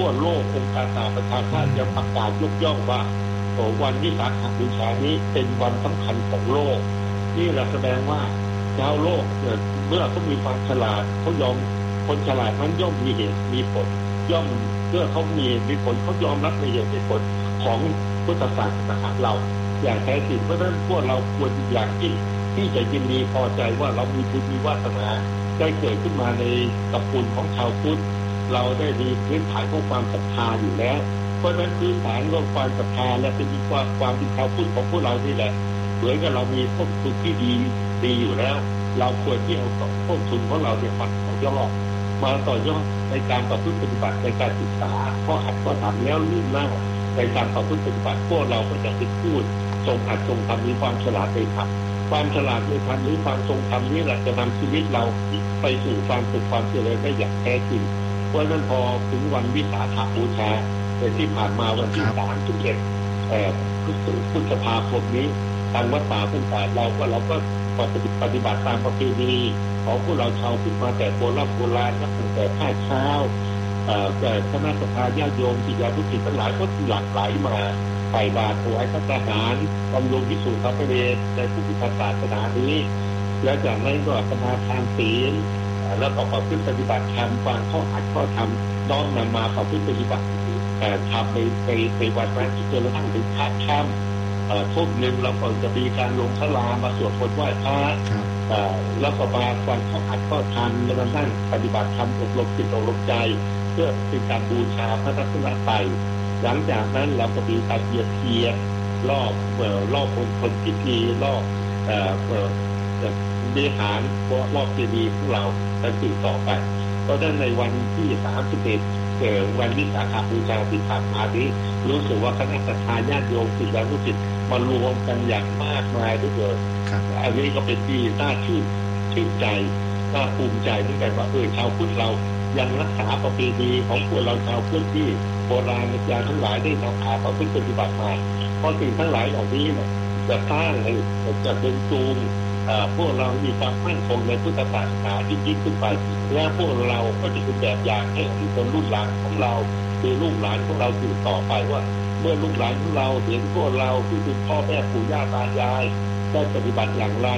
ทั่วโลกองค์การสหประชาชาติยังประกาศยกย่องว่าวันวิสาขบูชานี้เป็นวันสำคัญของโลกนี่แหละแสดงว่าชาวโลกเมื่อเขามีความฉลาดเขายอมคนฉลาดนั้นย่อมมีเหตุมีผลย่อมเมื่อเขามีผลเขายอมรับในเหตุในผลของพุทธศาสนาเราอย่างแท้จริงเพราะฉะนั้นพวกเราควรอย่างที่จะยินดีพอใจว่าเรามีบุญมีวาสนาได้เกิดขึ้นมาในตระกูลของชาวพุทธเราได้มีพื้นฐานของความศรัทธาอยู่แล้วเพราะฉะนั้นพื้นฐานของความศรัทธาและเป็นความเป็นชาวพุทธของพวกเรานี่แหละเหมือนกับเรามีต้นทุนที่ดีอยู่แล้วเราควรที่เอาต้นทุนของเราเนี่ยมาต่อยอดในการประพฤติปฏิบัติในการศึกษาข้ออัดข้อทำแล้วลื่นหน้าในการประพฤติปฏิบัติพวกเราก็จะติดพูดทรงอัดทรงทำมีความฉลาดในธรรมความฉลาดในธรรมหรือความทรงธรรมนี้แหละจะนำชีวิตเราไปสู่ความสุขความเจริญได้อย่างแท้จริงเพราะฉะนั้นพอถึงวันวิสาขบูชาที่ผ่านมาวันที่31พฤษภาคมนี้ทางวัดป่าพุทธศาสนาเราก็ปฏิบัติตามประเพณีของพวกเราชาวพุทธมาแต่โบราณตั้งแต่ภาคเช้าแต่คณะสัตยาญาติโยมศิษยานุศิษย์ทั้งหลายก็หลั่งไหลมาใส่บาตรถวายพระทหารบำรุงพิสูจน์พระประเวทในพุทธศาสนานี้และจากนั้นก็สมาทานศีลแล้วก็ประพฤติปฏิบัติธรรมฟังข้ออัดข้อธรรมน้อมนำมาประพฤติปฏิบัติทำในวันนั้นจนกระทั่งถึงค่ำทุ่มหนึ่งเราก็จะมีการลงศาลามาสวดมนต์ไหว้พระแล้วก็มาฟังข้ออัดข้อธรรมแล้วมานั่งปฏิบัติธรรมอบรมจิตอบรมใจเพื่อเป็นการบูชาพระรัตนตรัยหลังจากนั้นเราก็มีการเยียบเทียนรอบองค์คนพิธีรอบวิหารรอบเจดีย์ของเราจะสืบต่อไปเพราะฉะนั้นในวันที่31วันวิสาขบูชาที่ผ่านมานี้รู้สึกว่าคณะสัตยาญาติโยมศิษยานุศิษย์มารวมกันอย่างมากมายด้วยเลยอันนี้ก็เป็นที่น่าชื่นใจน่าภูมิใจเหมือนกันว่าชาวพุทธเรายังรักษาประเพณีของพวกเราชาวพุทธที่โบราณญาณทั้งหลายได้นำพาประพฤติปฏิบัติมาเพราะสิ่งทั้งหลายเหล่านี้จะสร้างจะเป็นจูงพวกเรามีความมั่นคงในพุทธศาสนายิ่งขึ้นไปและพวกเราก็จะเป็นแบบอย่างให้คนรุ่นหลังของเราคือลูกหลานของเราสืบต่อไปว่าเมื่อลูกหลานของเราเห็นพวกเราที่เป็นพ่อแม่ปู่ย่าตายายได้ปฏิบัติอย่างไร